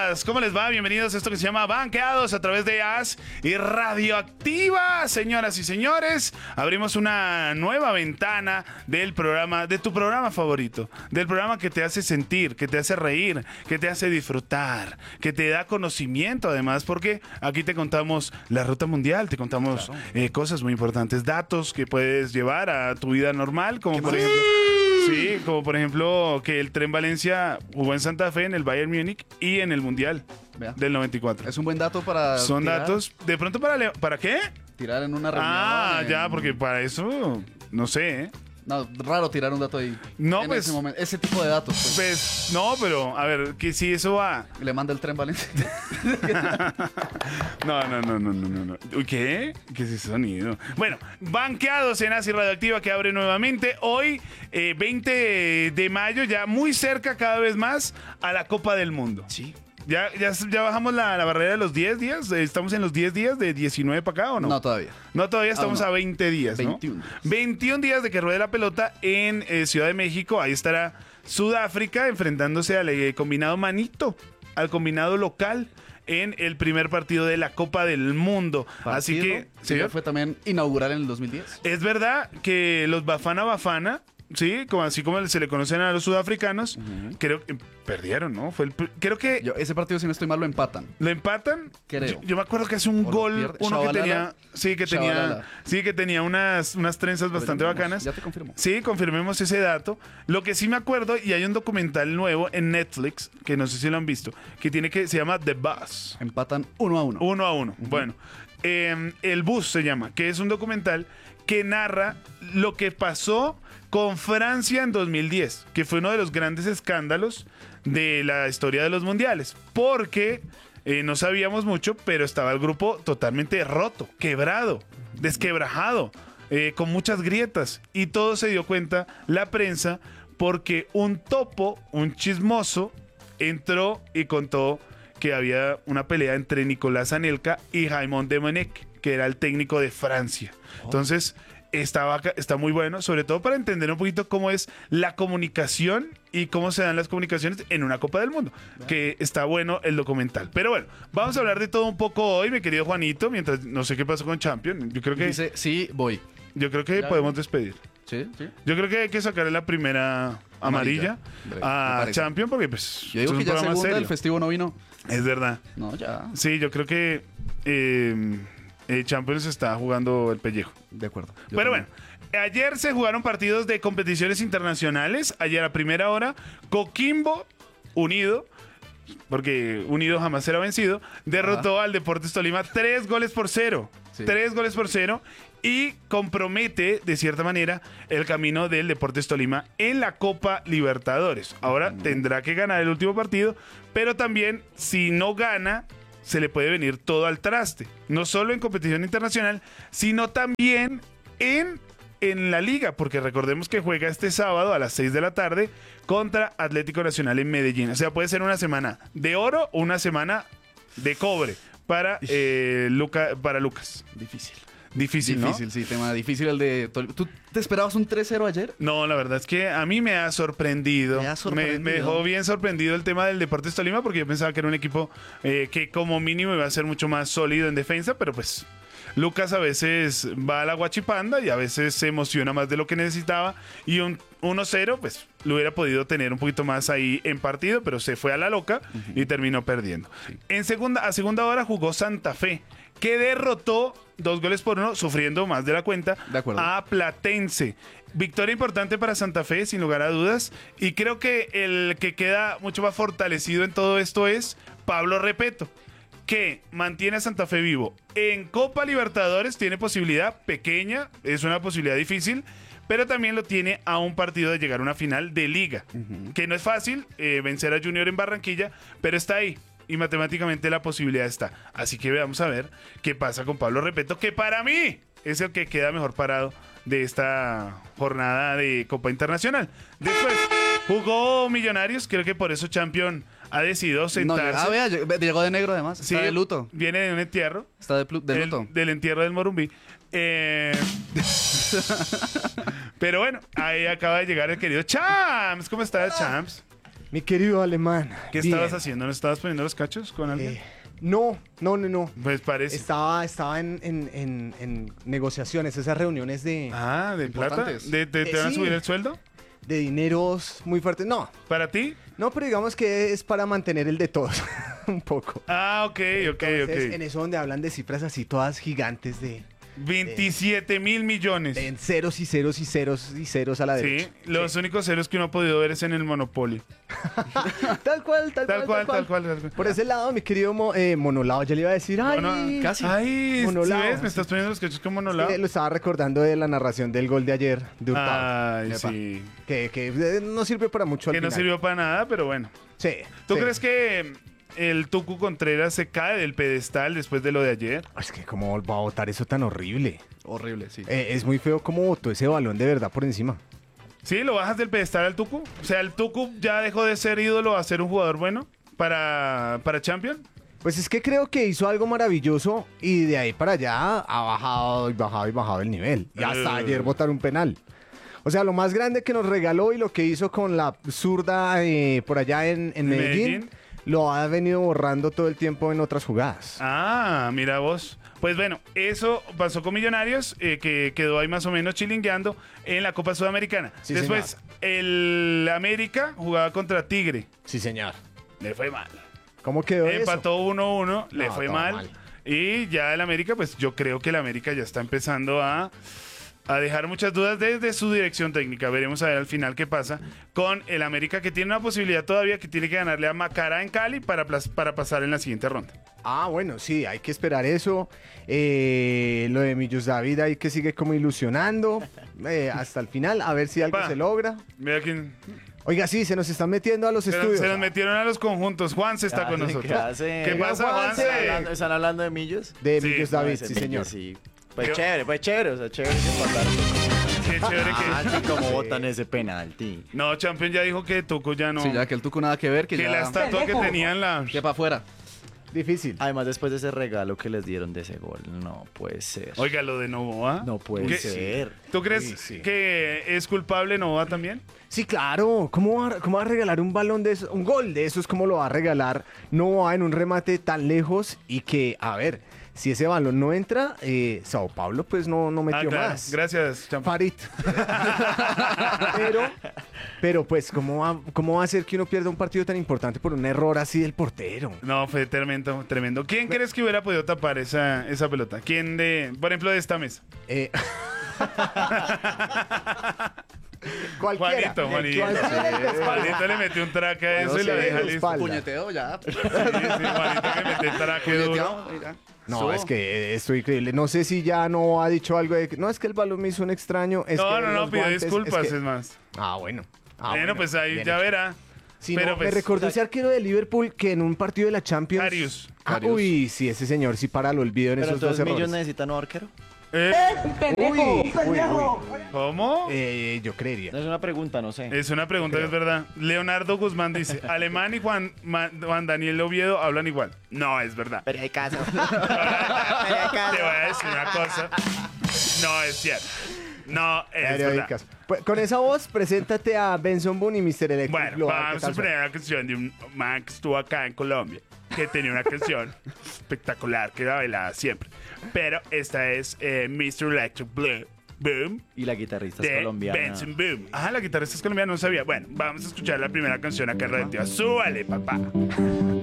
días, ¿cómo les va? Bienvenidos a esto que se llama Banqueados a través de AS y Radioactiva. Señoras y señores, abrimos una nueva ventana del programa, de tu programa favorito, del programa que te hace sentir, que te hace reír, que te hace disfrutar, que te da conocimiento además, porque aquí te contamos la ruta mundial, te contamos cosas muy importantes, datos que puedes llevar a tu vida normal, como por ejemplo... Sí, como por ejemplo que el Tren Valencia jugó en Santa Fe, en el Bayern Múnich y en el Mundial del 94. Es un buen dato para Son tirar, datos, de pronto ¿para qué? Tirar en una reunión. Ya, porque para eso, no sé, ¿eh? No, raro tirar un dato ahí. No, en pues... ese momento, ese tipo de datos. Pues, no, pero, a ver, que si eso va... Le manda el Tren Valencia. No. ¿Qué? ¿Qué es ese sonido? Bueno, Banqueados en AS y Radioactiva que abre nuevamente hoy, 20 de mayo, ya muy cerca cada vez más a la Copa del Mundo. Sí. ¿Ya bajamos la barrera de los 10 días? ¿Estamos en los 10 días de 19 para acá o no? No, todavía. No, todavía estamos no. a 20 días, 21 ¿no? días. 21 días de que ruede la pelota en Ciudad de México. Ahí estará Sudáfrica enfrentándose al combinado manito, al combinado local en el primer partido de la Copa del Mundo. Así que... ¿sí? Fue también inaugural en el 2010. Es verdad que los Bafana Bafana... Sí, así como se le conocen a los sudafricanos, creo que perdieron, ¿no? Creo que... Ese partido, si no estoy mal, lo empatan. ¿Lo empatan? Creo. Yo me acuerdo que hace un gol, uno que tenía... Sí, que tenía unas trenzas bastante bacanas. Ya te confirmo. Sí, confirmemos ese dato. Lo que sí me acuerdo, y hay un documental nuevo en Netflix, que no sé si lo han visto, que se llama The Bus. Empatan 1-1. 1-1. Bueno, El Bus se llama, que es un documental que narra lo que pasó con Francia en 2010, que fue uno de los grandes escándalos de la historia de los mundiales, porque no sabíamos mucho, pero estaba el grupo totalmente roto, quebrado, desquebrajado, con muchas grietas, y todo se dio cuenta la prensa porque un topo, un chismoso, entró y contó que había una pelea entre Nicolás Anelka y Raymond Domenech, que era el técnico de Francia. Entonces... Está muy bueno, sobre todo para entender un poquito cómo es la comunicación y cómo se dan las comunicaciones en una Copa del Mundo, que está bueno el documental. Pero bueno, vamos a hablar de todo un poco hoy, mi querido Juanito, mientras no sé qué pasó con Champion. Yo creo que dice, sí, voy. Yo creo que podemos despedir. Sí. Yo creo que hay que sacarle la primera amarilla a Champion, porque pues yo digo que ya segunda serio. El festivo no vino. Es verdad. No, ya. Sí, yo creo que Champions está jugando el pellejo. De acuerdo. Pero bueno, ayer se jugaron partidos de competiciones internacionales. Ayer a primera hora, Coquimbo Unido, porque Unido jamás será vencido, derrotó al Deportes Tolima 3-0. Sí. 3-0 y compromete, de cierta manera, el camino del Deportes Tolima en la Copa Libertadores. Ahora tendrá que ganar el último partido, pero también, si no gana, se le puede venir todo al traste. No solo en competición internacional, sino también en la liga, porque recordemos que juega este sábado a las 6 de la tarde contra Atlético Nacional en Medellín. O sea, puede ser una semana de oro o una semana de cobre para Lucas. Difícil, ¿no? Difícil, sí, tema difícil el de... ¿Tú te esperabas un 3-0 ayer? No, la verdad es que a mí me ha sorprendido. Me dejó bien sorprendido el tema del Deportes Tolima, porque yo pensaba que era un equipo que como mínimo iba a ser mucho más sólido en defensa, pero pues Lucas a veces va a la guachipanda y a veces se emociona más de lo que necesitaba, y un 1-0 pues lo hubiera podido tener un poquito más ahí en partido, pero se fue a la loca y terminó perdiendo. Sí. A segunda hora jugó Santa Fe, que derrotó 2-1, sufriendo más de la cuenta, a Platense. Victoria importante para Santa Fe, sin lugar a dudas. Y creo que el que queda mucho más fortalecido en todo esto es Pablo Repeto, que mantiene a Santa Fe vivo. En Copa Libertadores tiene posibilidad pequeña, es una posibilidad difícil, pero también lo tiene a un partido de llegar a una final de Liga. Que no es fácil vencer a Junior en Barranquilla, pero está ahí. Y matemáticamente la posibilidad está. Así que vamos a ver qué pasa con Pablo Repeto, que para mí es el que queda mejor parado de esta jornada de Copa Internacional. Después jugó Millonarios, creo que por eso Champion ha decidido sentarse. No, llegó de negro además, sí, está de luto. Viene de un entierro. Está de luto. Del entierro del Morumbí. Pero bueno, ahí acaba de llegar el querido Champs. ¿Cómo estás, Champs? Mi querido Alemán. ¿Qué estabas haciendo? ¿No estabas poniendo los cachos con alguien? No. Pues parece. Estaba en negociaciones, esas reuniones de... ¿de plata? ¿Te van a subir el sueldo? De dineros muy fuertes. No. ¿Para ti? No, pero digamos que es para mantener el de todos. Un poco. Ok. Entonces, en eso donde hablan de cifras así todas gigantes de... 27.000 millones. En ceros y ceros y ceros y ceros a la derecha. Sí, los únicos ceros que uno ha podido ver es en el Monopoly. Tal cual. Por ese lado, mi querido Monolao, ya le iba a decir, casi. Ay, Monolao. ¿sí ves? Me estás poniendo los cachos con Monolao. Lo estaba recordando de la narración del gol de ayer de Hurtado. Ay, sí. Que no sirve para mucho al Que no final. sirvió para nada, pero bueno. Sí. ¿Tú crees que el Tucu Contreras se cae del pedestal después de lo de ayer? Es que cómo va a votar eso tan horrible. Horrible, sí. Es muy feo cómo votó ese balón de verdad por encima. ¿Sí? ¿Lo bajas del pedestal al Tucu? O sea, ¿el Tucu ya dejó de ser ídolo a ser un jugador bueno para Champions? Pues es que creo que hizo algo maravilloso y de ahí para allá ha bajado el nivel. Y hasta ayer votar un penal. O sea, lo más grande que nos regaló y lo que hizo con la zurda por allá en Medellín, lo ha venido borrando todo el tiempo en otras jugadas. Mira vos. Pues bueno, eso pasó con Millonarios, que quedó ahí más o menos chilingueando en la Copa Sudamericana. Sí, después, el América jugaba contra Tigre. Sí, señor. Le fue mal. ¿Cómo quedó Empató 1-1, le No, fue todo mal. mal. Y ya el América, pues yo creo que el América ya está empezando a dejar muchas dudas desde su dirección técnica. Veremos a ver al final qué pasa con el América, que tiene una posibilidad todavía, que tiene que ganarle a Macará en Cali para pasar en la siguiente ronda. Bueno, sí, hay que esperar eso. Lo de Millos David ahí que sigue como ilusionando hasta el final, a ver si algo se logra. Mira quién... Oiga, sí, se nos están metiendo a los estudios. Se nos metieron a los conjuntos. Juanse está con nosotros. ¿Qué pasa, Juanse? ¿Están hablando de Millos? De Sí, Millos David, sí, señor. Sí. Pues chévere, o sea, chévere que empataron. Qué chévere que... ¿Cómo votan ese penalti? No, Champion ya dijo que Tuco ya no... Sí, ya que el Tuco nada que ver, que que ya... la estatua que tenían la... Que para afuera. Difícil. Además, después de ese regalo que les dieron de ese gol, no puede ser. Oiga, lo de Novoa. No puede ser. ¿Tú crees Sí. que es culpable Novoa también? Sí, claro. ¿Cómo va a regalar un balón de eso? Un gol de esos, ¿cómo lo va a regalar? No va en un remate tan lejos y que, a ver, si ese balón no entra, Sao Paulo pues no metió claro. más. Gracias, Champion. Farid. pero pues, ¿cómo va a ser que uno pierda un partido tan importante por un error así del portero? No, fue tremendo, tremendo. ¿Quién crees que hubiera podido tapar esa pelota? ¿Quién por ejemplo, de esta mesa? Cualquiera. Juanito. Juanito le metió un traque a eso y lo deja listo. Puñeteo ya. Sí, Juanito que metió el traque duro. No, es que esto es increíble. No sé si ya no ha dicho algo de que... No, es que el balón me hizo un extraño. No, pidió guantes, disculpas, es más. Bueno. Bueno, pues ahí bien ya hecho. verá. Sí, Pero no, pues, me recordó ese arquero de Liverpool que en un partido de la Champions... Karius. Uy, sí, ese señor sí para el olvido en Pero esos dos entonces Millos errores. necesita nuevo arquero. Uy. ¿Cómo? Yo creería. No es una pregunta, no sé. Es una pregunta que es verdad. Leonardo Guzmán dice, Alemán y Juan Daniel Oviedo hablan igual. No, es verdad. Pero hay caso. Te voy a decir una cosa. No es cierto. No es verdad. Periódicas. Pues, con esa voz, preséntate a Benson Boone y Mr. Electric Bueno, Global. vamos ¿Qué a tal poner una canción de un man que estuvo acá en Colombia, que tenía una canción espectacular que la bailaba siempre. Pero esta es Mr. Electric Boom Y la guitarrista es de colombiana. Benson Boom. La guitarrista es colombiana, no sabía. Bueno, vamos a escuchar la primera canción acá en Radio Activa. Súbale, papá.